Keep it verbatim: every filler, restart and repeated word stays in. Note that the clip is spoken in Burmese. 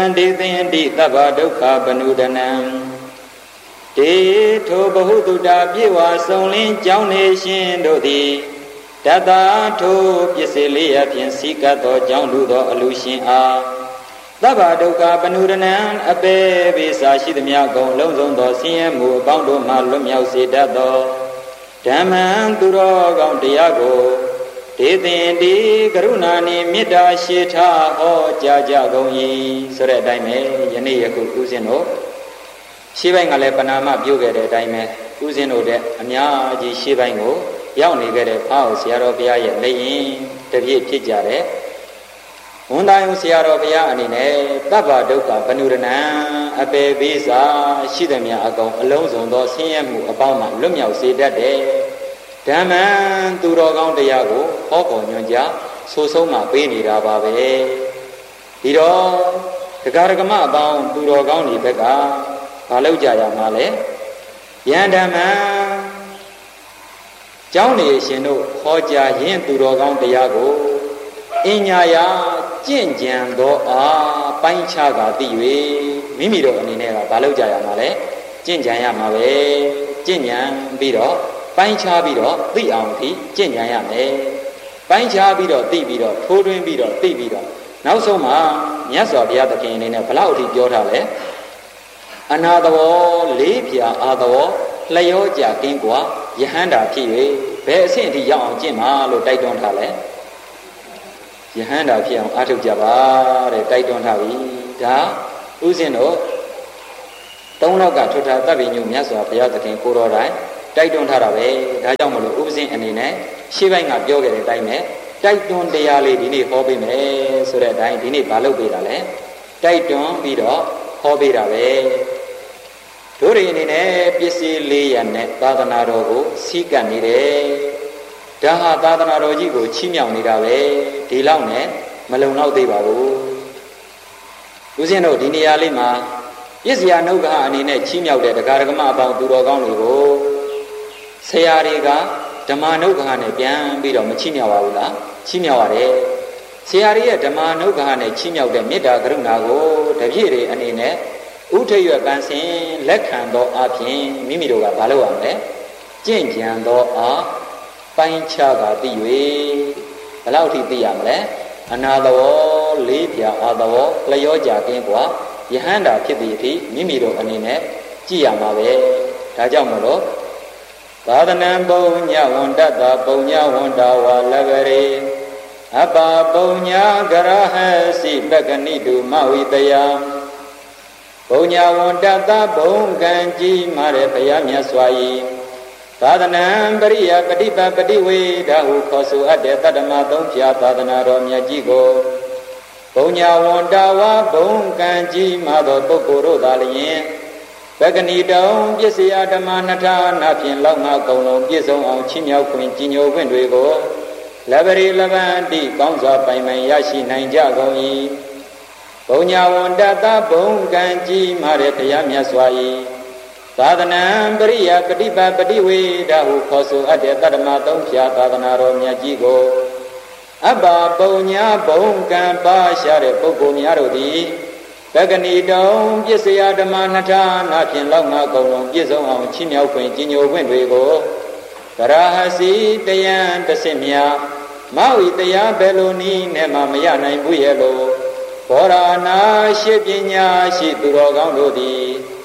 ဒေသင်တိသဗ္ဗဒုက္ခပနုဒနံတေထိုဘဟုတုတပြေဝဆုံလင်းကြောင်းနေရှင်တို့သည်တတထိုပစ္စည်းလေးအပြင်စီကတ်သောကြောင်းလူသောအလူရှင်အားသဗ္ဗဒုက္ခပနုဒနံအပေပိစာရှိသည်များကုန်လုံးစုံသောဆင်းရဲမှုအပေါင်းတို့မှလွတ်မြောက်စေတတ်သောဓမ္မံသူတော်ကောင်းတရားကိုဒေသင်တိကရုဏာနှင့်မေတ္တာရှိထားဟောကြားကြကုန်၏ဆိုတဲ့အတိုင်းပဲယနေ့ယခုဦးဇင်းတို့ရှေးပိုင်းကလည်းပဏာမပြုခဲ့တဲ့အတိုင်းပဲဦးဇင်းတို့တဲ့အများကြီးရှေးပိုင်းကိုရောက်နေခဲ့တဲ့ဖားဟောဆရာတော်ဘုရားရဲ့လက်ရင်တပြည့်ဖြစ်ကြတဲ့ဝန်သားယုံဆရာတော်ဘုရားအနေနဲ့သဗ္ဗဒုက္ခပနုရဏံအပေပိစာရှိသည်များအကုန်အလုံးစုံသောဆင်းရဲမှုအပေါင်းမှလွတ်မြောက်စေတတ်တဲ့ဓမ္မံသူတော်ကောင်းတရားကိုဟောပေါ်ညွှန်ကြားဆိုဆုံးမှပေးနေတာပါပဲဒီတော့ဒကာဒကမအပေါင်းသူတော်ကောင်းတွေဘက်ကမလုပ်ကြရမှာလဲယန္ဓမံကျောင်းနေရှင်တို့ဟောကြားရင်းသူတော်ကောင်းတရားကိုအင်ညာယာကျင့်ကြံသောအားပိုင်းခြားကသိ၍မိမိတို့အနေနဲ့ကမလုပ်ကြရမှာလဲကျင့်ကြံရမှာပဲကျင့်ကြံပြီးတော့ပိုင်းခြားပြီးတော့သိအောင်ဒီကျင့်ကြံရမယ်ပိုင်းခြားပြီးတော့သိပြီးတော့ထိုးထွင်းပြီးတော့သိပြီးတော့နောက်ဆုံးမှာမြတ်စွာဘုရားသခင်အနေနဲ့ဘလောက်အထိပြောထားလဲအနာတဝောလေးဖြာအာတဝောလျောကြကင်းกว่าယဟန္တာဖြစ်၍ဘယ်အဆင့်အထိရောက်အောင်ကျင့်မှာလို့တိုက်တွန်းထားလဲယဟန္တာဖြစ်အောင်အားထုတ်ကြပါတဲ့တိုက်တွန်းထားပြီဒါဥစဉ်တို့သုံးလောက်ကထွတ်ထားတပ်ပင်ညုမြတ်စွာဘုရားသခင်ကိုတော်တိုင်တိုက်တွန်းထားတာပဲဒါကြောင့်မလို့ဥပဇင်းအနေနဲ့ရှေးပိုင်းကပြောခဲ့တဲ့အတိုင်းနဲ့တိုက်တွန်းတရားလေးဒီနေ့ဟောပေးမယ်ဆိုတဲ့အတိုင်းဒီနေ့မလုပ်ပေးတာလဲတိုက်တွန်းပြီးတော့ဟောပေးတာပဲတို့တွေအနေနဲ့ပစ္စည်းလေးရနဲ့သာသနာတော်ကိုစီးကပ်နေတယ်ဒါဟာသာသနာတော်ကြီးကိုချီးမြှောက်နေတာပဲဒီလောက်နဲ့မလုံလောက်သေးပါဘူးဦးဇင်းတို့ဒီနေရာလေးမှာပစ္စယနုဂ္ဂအနေနဲ့ချီးမြှောက်တဲ့တရားဓမ္မအပေါင်းသူတော်ကောင်းတွေကိုဆရာတွေကဓမ္မနုဂ္ဂနဲ့ပြန်ပြီးတော့မချီးမြှောက်ပါဘူးလားချီးမြှောက်ရတယ်ဆရာတွေရဲ့ဓမ္မနုဂ္ဂနဲ့ချီးမြှောက်တဲ့မေတ္တာကရုဏာကိုတပြည့်တွေအနေနဲ့ဥထိပ်ရွယ်ပန်းစင်လက်ခံသောအပြင်မိမိတို့ကဘာလုပ်ရမလဲကျင့်ကြံသောအားပိုင်းခြားကသိ၍ဘယ်လောက်ထိသိရမလဲအနာတဝောလေးဖြာအာတဝောလျောကြကင်းกว่าယဟန္တာဖြစ်သည့်အထိမိမိတို့အနေနဲ့ကြည့်ရမှာပဲဒါကြောင့်မလို့သာသနံပုံညဝန္တတပုံညဝန္တာဝါလဗရေအပပုံညဂရဟစီပက္ကနိတုမဝိတယပုံညဝန္တတဘုံကံကြီးမာတဲ့ဘုရားမြတ်စွာ၏သာသနံပရိယပฏิပပฏิဝေဒဟုခေါ်ဆိုအပ်တဲ့တတ္တမသုံးဖြာသာသနာတော်မြတ်ကြီးကိုဘုံညာဝန္တာဝဘုံကံကြီးမာသောပုဂ္ဂိုလ်တို့သာလျှင်ပက္ကဏီတောင်ပစ္စယဓမ္မနထာနာဖြင့်လောက်ငါကုံလုံးပြည့်စုံအောင်ချီးမြှောက်ခွင့်ကြီးညိုခွင့်တွေကိုလဗရေလဗန္တိကောင်းစွာပိုင်ပိုင်ရရှိနိုင်ကြကုန်၏ဘုံညာဝန္တတဘုံကံကြီးမာတဲ့ဘုရားမြတ်စွာ၏သာသနံပရိယပฏิပပฏิဝေဒဟုခေါ်ဆိုအပ်တဲ့တတ္တမသုံးဖြာသာသနာတော်မြတ်ကြီးကိုအဘပုံညာဘုံကံပါရှာတဲ့ပုဂ္ဂိုလ်များတို့သည်ပက္ကဏီတောင်ပစ္စယဓမ္မနထာနာဖြင့်လောက်ငါကုံလုံးပြည့်စုံအောင်ချီးမြှောက်ခွင့်ကြီးညိုခွင့်တွေကိုကရဟစီတယံတဆင့်မြမဝိတရားဘယ်လိုနည်းနဲ့မှမရနိုင်ဘူးရဲ့လို့ဘောရနာရှိပညာရှိသူတော်ကောင်းတို့သည်